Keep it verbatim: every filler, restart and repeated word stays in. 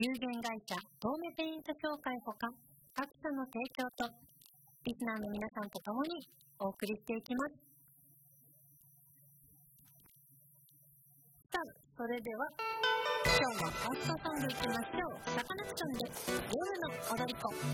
有限会社東目ペイント協会ほか各社の提供とリスナーの皆さんと共にお送りしていきます。さあ、それでは今日もファーストソングいきましょう。サカナクションです。夜の踊り子。